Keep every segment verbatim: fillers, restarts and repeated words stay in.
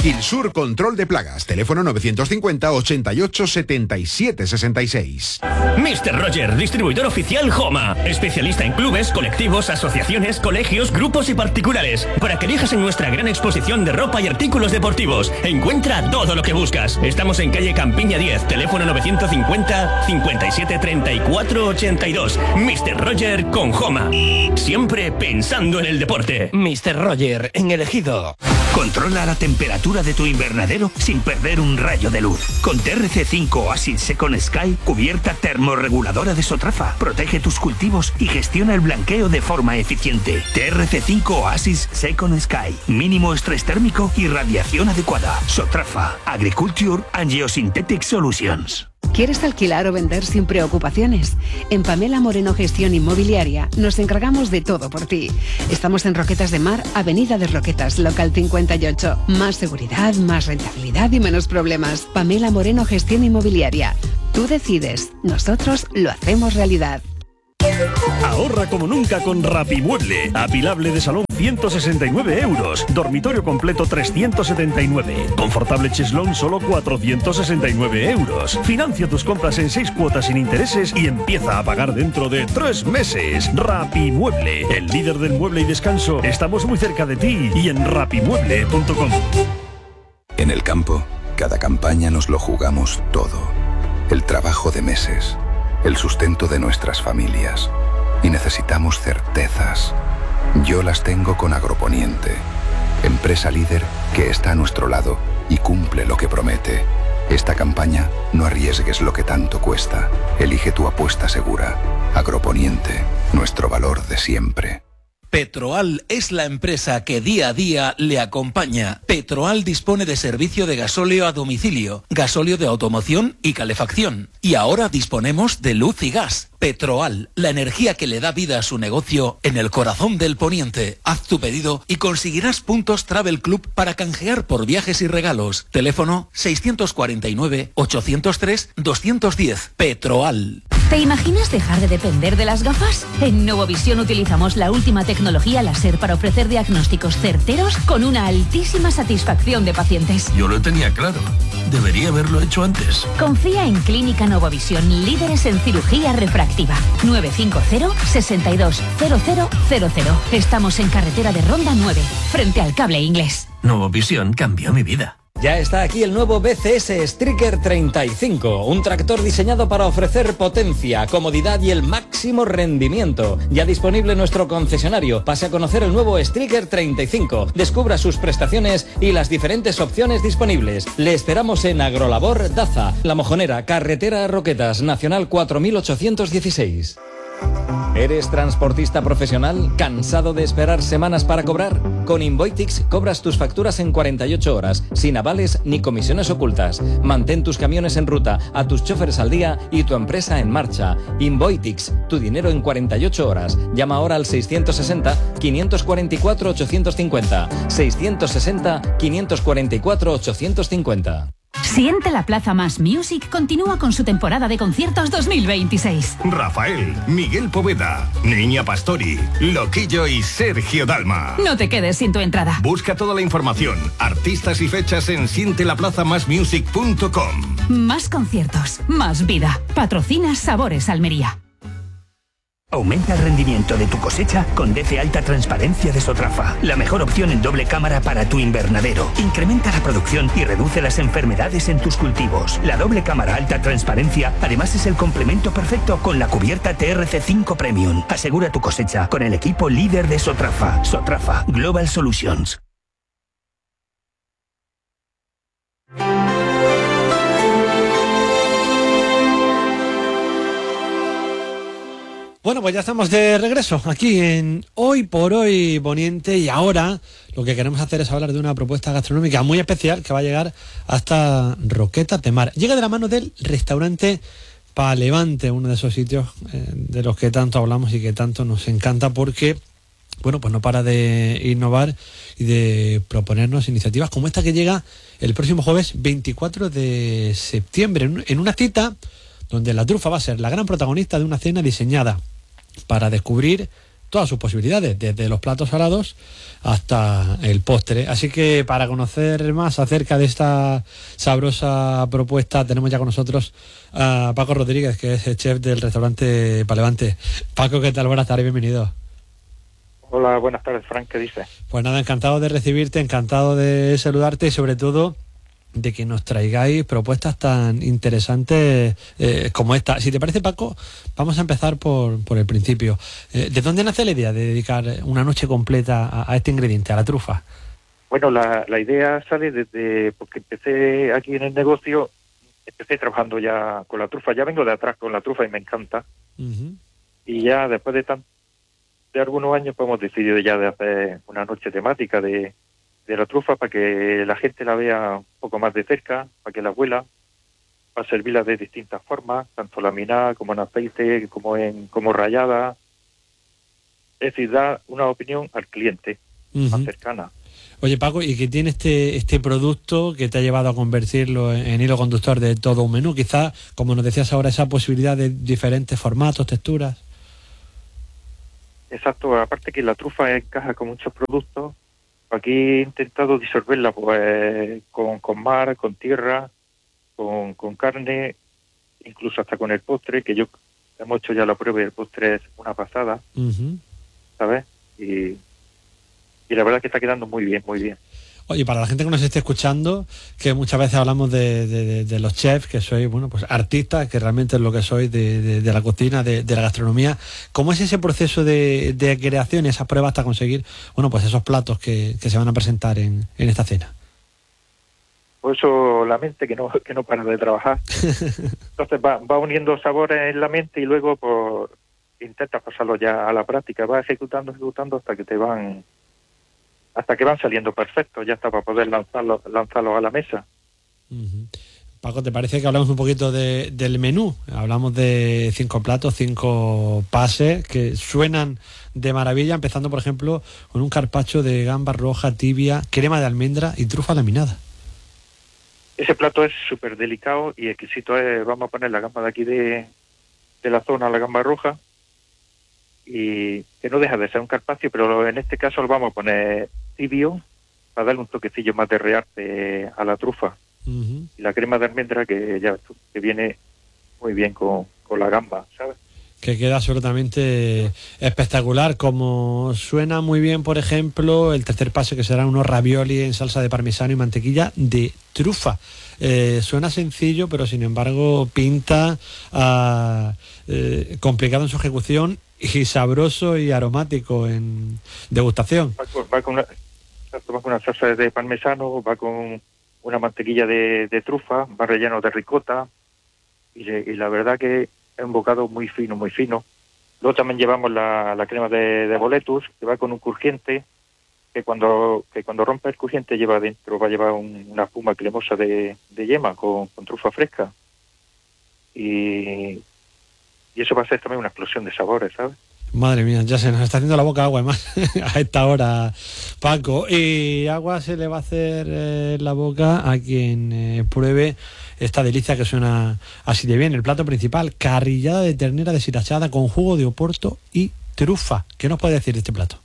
Quilsur Control de Plagas, teléfono novecientos cincuenta, ochenta y ocho, setenta y siete, sesenta y seis. mister Roger, distribuidor oficial Homa. Especialista en clubes, colectivos, asociaciones, colegios, grupos y particulares. Para que elijas en nuestra gran exposición de ropa y artículos deportivos. Encuentra todo lo que buscas. Estamos en calle Campiña diez, teléfono novecientos cincuenta, cincuenta y siete, treinta y cuatro, ochenta y dos. mister Roger con Homa. Siempre pensando en el deporte. mister Roger, en el Ejido. Controla la temperatura de tu invernadero sin perder un rayo de luz. Con T R C cinco Oasis Second Sky, cubierta termorreguladora de Sotrafa. Protege tus cultivos y gestiona el blanqueo de forma eficiente. T R C cinco Oasis Second Sky. Mínimo estrés térmico y radiación adecuada. Sotrafa. Agriculture and Geosynthetic Solutions. ¿Quieres alquilar o vender sin preocupaciones? En Pamela Moreno Gestión Inmobiliaria nos encargamos de todo por ti. Estamos en Roquetas de Mar, Avenida de Roquetas, local cincuenta y ocho. Más seguridad, más rentabilidad y menos problemas. Pamela Moreno Gestión Inmobiliaria. Tú decides, nosotros lo hacemos realidad. Ahorra como nunca con Rapimueble. Apilable de salón ciento sesenta y nueve euros. Dormitorio completo trescientos setenta y nueve. Confortable cheslón solo cuatrocientos sesenta y nueve euros. Financia tus compras en seis cuotas sin intereses y empieza a pagar dentro de tres meses. Rapimueble, el líder del mueble y descanso. Estamos muy cerca de ti y en rapimueble punto com. En el campo, cada campaña nos lo jugamos todo. El trabajo de meses, el sustento de nuestras familias. Y necesitamos certezas. Yo las tengo con Agroponiente, empresa líder que está a nuestro lado y cumple lo que promete. Esta campaña no arriesgues lo que tanto cuesta. Elige tu apuesta segura. Agroponiente, nuestro valor de siempre. Petroal es la empresa que día a día le acompaña. Petroal dispone de servicio de gasóleo a domicilio, gasóleo de automoción y calefacción. Y ahora disponemos de luz y gas. Petroal, la energía que le da vida a su negocio en el corazón del poniente. Haz tu pedido y conseguirás puntos Travel Club para canjear por viajes y regalos. Teléfono seiscientos cuarenta y nueve, ochocientos tres, doscientos diez. Petroal. ¿Te imaginas dejar de depender de las gafas? En Novovisión utilizamos la última tecnología láser para ofrecer diagnósticos certeros con una altísima satisfacción de pacientes. Yo lo tenía claro. Debería haberlo hecho antes. Confía en Clínica Novovisión, líderes en cirugía refractiva. nueve cinco cero, seis dos, cero cero cero cero. Estamos en carretera de Ronda nueve, frente al Cable Inglés. Novovisión cambió mi vida. Ya está aquí el nuevo B C S Striker treinta y cinco, un tractor diseñado para ofrecer potencia, comodidad y el máximo rendimiento. Ya disponible en nuestro concesionario. Pase a conocer el nuevo Striker treinta y cinco. Descubra sus prestaciones y las diferentes opciones disponibles. Le esperamos en Agrolabor Daza, La Mojonera, carretera Roquetas, Nacional cuatro mil ochocientos dieciséis. ¿Eres transportista profesional? ¿Cansado de esperar semanas para cobrar? Con Invoitix cobras tus facturas en cuarenta y ocho horas, sin avales ni comisiones ocultas. Mantén tus camiones en ruta, a tus choferes al día y tu empresa en marcha. Invoitix, tu dinero en cuarenta y ocho horas. Llama ahora al seiscientos sesenta, quinientos cuarenta y cuatro, ochocientos cincuenta. seiscientos sesenta, quinientos cuarenta y cuatro, ochocientos cincuenta. Siente la Plaza Más Music continúa con su temporada de conciertos dos mil veintiséis. Rafael, Miguel Poveda, Niña Pastori, Loquillo y Sergio Dalma. No te quedes sin tu entrada. Busca toda la información, artistas y fechas en siente la plaza más music punto com. Más conciertos, más vida. Patrocina Sabores Almería. Aumenta el rendimiento de tu cosecha con D C Alta Transparencia de Sotrafa, la mejor opción en doble cámara para tu invernadero. Incrementa la producción y reduce las enfermedades en tus cultivos. La doble cámara Alta Transparencia además es el complemento perfecto con la cubierta T R C cinco Premium. Asegura tu cosecha con el equipo líder de Sotrafa. Sotrafa Global Solutions. Bueno, pues ya estamos de regreso aquí en Hoy por Hoy Poniente y ahora lo que queremos hacer es hablar de una propuesta gastronómica muy especial que va a llegar hasta Roquetas de Mar. Llega de la mano del restaurante Palevante, uno de esos sitios eh, de los que tanto hablamos y que tanto nos encanta porque, bueno, pues no para de innovar y de proponernos iniciativas como esta que llega el próximo jueves veinticuatro de septiembre en una cita donde la trufa va a ser la gran protagonista de una cena diseñada para descubrir todas sus posibilidades, desde los platos salados hasta el postre. Así que para conocer más acerca de esta sabrosa propuesta tenemos ya con nosotros a Paco Rodríguez, que es el chef del restaurante Palevante. Paco, ¿qué tal? Buenas tardes, bienvenido. Hola, buenas tardes, Frank, ¿qué dices? Pues nada, encantado de recibirte, encantado de saludarte y sobre todo de que nos traigáis propuestas tan interesantes eh, como esta. Si te parece, Paco, vamos a empezar por, por el principio. Eh, ¿De dónde nace la idea de dedicar una noche completa a, a este ingrediente, a la trufa? Bueno, la, la idea sale desde, porque empecé aquí en el negocio, empecé trabajando ya con la trufa, ya vengo de atrás con la trufa y me encanta. Uh-huh. Y ya después de tan, de algunos años pues hemos decidido ya de hacer una noche temática de de la trufa para que la gente la vea un poco más de cerca, para que la huela, para servirla de distintas formas, tanto laminada como en aceite, como en como rallada. Es decir, da una opinión al cliente uh-huh. más cercana. Oye, Paco, ¿y qué tiene este este producto que te ha llevado a convertirlo en, en hilo conductor de todo un menú? Quizás, como nos decías ahora, esa posibilidad de diferentes formatos, texturas. Exacto, aparte que la trufa encaja con muchos productos. Aquí he intentado disolverla pues con, con mar, con tierra, con, con carne, incluso hasta con el postre, que yo hemos hecho ya la prueba y el postre es una pasada, uh-huh. ¿sabes? Y, y la verdad es que está quedando muy bien, muy bien. Oye, para la gente que nos esté escuchando, que muchas veces hablamos de, de, de, de los chefs, que sois, bueno, pues artistas, que realmente es lo que sois de, de, de la cocina, de, de la gastronomía, ¿cómo es ese proceso de, de creación, esas pruebas hasta conseguir, bueno, pues esos platos que, que se van a presentar en, en esta cena? Por eso la mente que no que no para de trabajar. Entonces va, va uniendo sabores en la mente y luego pues intentas pasarlo ya a la práctica, vas ejecutando, ejecutando hasta que te van... hasta que van saliendo perfectos, ya está para poder lanzarlos lanzarlo a la mesa. Uh-huh. Paco, ¿te parece que hablamos un poquito de, del menú? Hablamos de cinco platos, cinco pases que suenan de maravilla, empezando por ejemplo con un carpaccio de gamba roja, tibia, crema de almendra y trufa laminada. Ese plato es súper delicado y exquisito. Eh, vamos a poner la gamba de aquí de, de la zona, la gamba roja, y que no deja de ser un carpaccio, pero en este caso lo vamos a poner tibio para darle un toquecillo más de rearte a la trufa. Uh-huh. Y la crema de almendra que ya que viene muy bien con, con la gamba, ¿sabes? Que queda absolutamente espectacular, como suena muy bien, por ejemplo, el tercer paso, que serán unos ravioli en salsa de parmesano y mantequilla de trufa. Eh, suena sencillo, pero sin embargo pinta uh, eh, complicado en su ejecución y sabroso y aromático en degustación. Va con, va con, una, va con una salsa de parmesano, va con una mantequilla de, de trufa, va relleno de ricota, y, y la verdad que es un bocado muy fino, muy fino. Luego también llevamos la, la crema de, de boletus, que va con un crujiente, que cuando que cuando rompe el crujiente lleva dentro, va a llevar un, una espuma cremosa de, de yema con, con trufa fresca. Y, y eso va a ser también una explosión de sabores, ¿sabes? Madre mía, ya se nos está haciendo la boca agua además a esta hora, Paco. Y agua se le va a hacer eh, la boca a quien eh, pruebe esta delicia que suena así de bien. El plato principal, carrillada de ternera deshilachada con jugo de oporto y trufa. ¿Qué nos puede decir de este plato?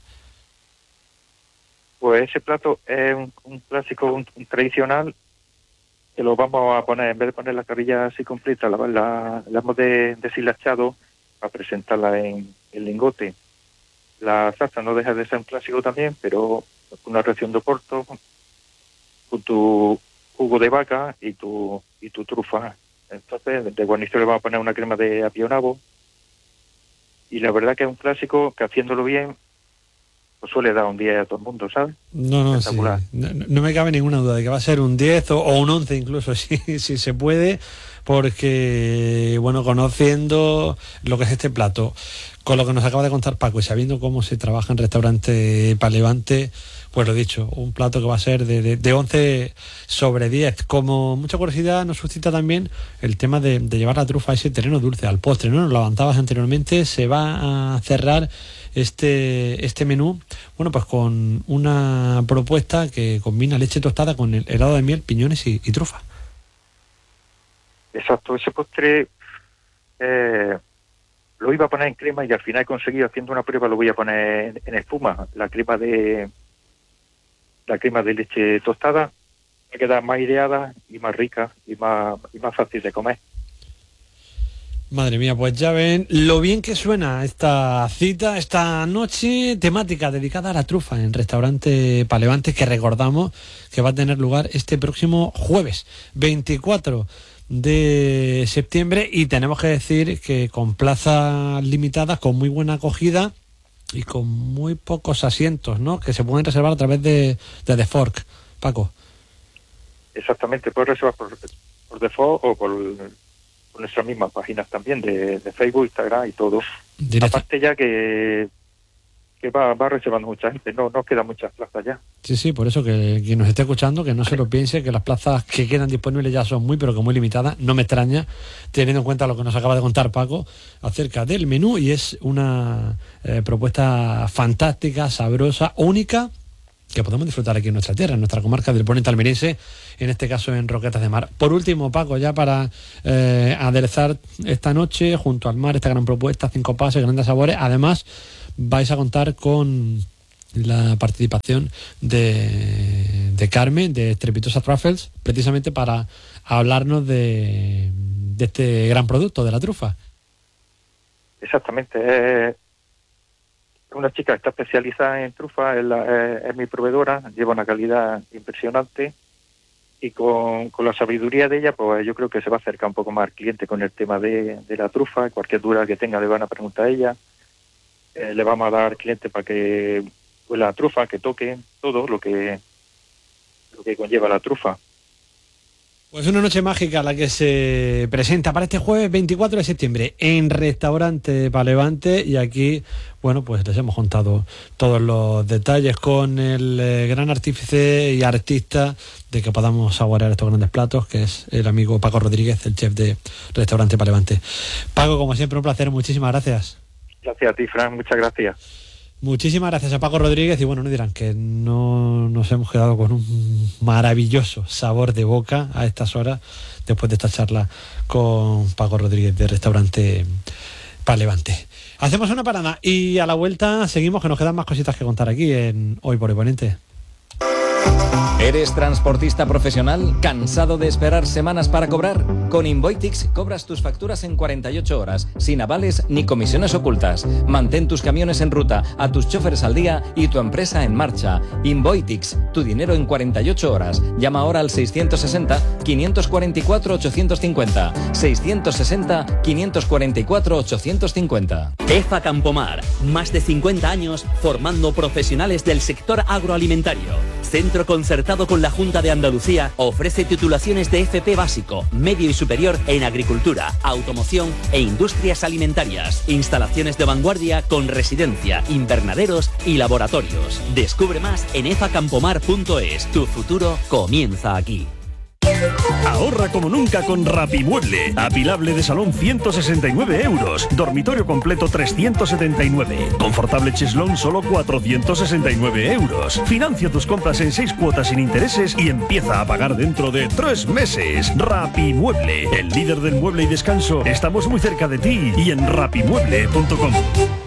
Pues ese plato es un, un clásico, un, un tradicional, que lo vamos a poner, en vez de poner la carrilla así completa, la, la, la hemos de, deshilachado para presentarla en el lingote. La salsa no deja de ser un clásico también, pero una ración de oporto con tu jugo de vaca y tu y tu trufa. Entonces, de guarnición le vamos a poner una crema de apio nabo, y la verdad que es un clásico que haciéndolo bien pues suele dar un diez a todo el mundo, ¿sabes? No, no, sí. no, no me cabe ninguna duda de que va a ser un diez o, o un once incluso, si, si se puede, porque, bueno, conociendo lo que es este plato, con lo que nos acaba de contar Paco y sabiendo cómo se trabaja en restaurante Palevante, pues lo dicho, un plato que va a ser de, de, de once sobre diez. Como mucha curiosidad nos suscita también el tema de, de llevar la trufa a ese terreno dulce, al postre, ¿no? Nos lo avanzabas anteriormente, se va a cerrar este este menú, bueno, pues con una propuesta que combina leche tostada con el helado de miel, piñones y, y trufa. Exacto, ese postre eh, lo iba a poner en crema y al final he conseguido, haciendo una prueba, lo voy a poner en, en espuma. La crema de la crema de leche tostada va a quedar más aireada y más rica y más, y más fácil de comer. Madre mía, pues ya ven lo bien que suena esta cita, esta noche temática dedicada a la trufa en Restaurante Palevante, que recordamos que va a tener lugar este próximo jueves veinticuatro de septiembre, y tenemos que decir que con plazas limitadas, con muy buena acogida y con muy pocos asientos, ¿no?, que se pueden reservar a través de, de The Fork. Paco. Exactamente, puedes reservar por, por The Fork o por, por nuestras mismas páginas también de, de Facebook, Instagram y todo. Directo. Aparte ya que, que va, va reservando mucha gente, no, no quedan muchas plazas ya. Sí, sí, por eso que quien nos esté escuchando, que no se lo piense, que las plazas que quedan disponibles ya son muy, pero que muy limitadas. No me extraña, teniendo en cuenta lo que nos acaba de contar Paco acerca del menú, y es una eh, propuesta fantástica, sabrosa, única, que podemos disfrutar aquí en nuestra tierra, en nuestra comarca del Poniente Almeriense, en este caso en Roquetas de Mar. Por último, Paco, ya para eh, aderezar esta noche junto al mar, esta gran propuesta, cinco pases, grandes sabores, además vais a contar con la participación de, de Carmen, de Estrepitosa Truffles, precisamente para hablarnos de, de este gran producto, de la trufa. Exactamente, eh... una chica que está especializada en trufa, es, la, es, es mi proveedora, lleva una calidad impresionante, y con, con la sabiduría de ella, pues yo creo que se va a acercar un poco más al cliente con el tema de, de la trufa. Cualquier duda que tenga le van a preguntar a ella, eh, le vamos a dar al cliente para que pues, la trufa, que toque todo lo que, lo que conlleva la trufa. Pues una noche mágica la que se presenta para este jueves veinticuatro de septiembre en Restaurante Palevante, y aquí, bueno, pues les hemos contado todos los detalles con el eh, gran artífice y artista de que podamos saborear estos grandes platos, que es el amigo Paco Rodríguez, el chef de Restaurante Palevante. Paco, como siempre, un placer, muchísimas gracias. Gracias a ti, Fran, muchas gracias. Muchísimas gracias a Paco Rodríguez, y bueno, no dirán que no nos hemos quedado con un maravilloso sabor de boca a estas horas después de esta charla con Paco Rodríguez de Restaurante Palevante. Hacemos una parada y a la vuelta seguimos, que nos quedan más cositas que contar aquí en Hoy por Hoy Poniente. ¿Eres transportista profesional? ¿Cansado de esperar semanas para cobrar? Con Invoitix cobras tus facturas en cuarenta y ocho horas, sin avales ni comisiones ocultas. Mantén tus camiones en ruta, a tus choferes al día y tu empresa en marcha. Invoitix, tu dinero en cuarenta y ocho horas. Llama ahora al seiscientos sesenta, quinientos cuarenta y cuatro, ochocientos cincuenta. seiscientos sesenta, quinientos cuarenta y cuatro, ochocientos cincuenta. EFA Campomar, más de cincuenta años formando profesionales del sector agroalimentario. Centro concertado con la Junta de Andalucía, ofrece titulaciones de F P básico, medio y superior en agricultura, automoción e industrias alimentarias. Instalaciones de vanguardia con residencia, invernaderos y laboratorios. Descubre más en efa campomar punto es. Tu futuro comienza aquí. Ahorra como nunca con Rapimueble. Apilable de salón ciento sesenta y nueve euros. Dormitorio completo trescientos setenta y nueve. Confortable cheslón solo cuatrocientos sesenta y nueve euros. Financia tus compras en seis cuotas sin intereses y empieza a pagar dentro de tres meses. Rapimueble, el líder del mueble y descanso. Estamos muy cerca de ti y en rapimueble punto com.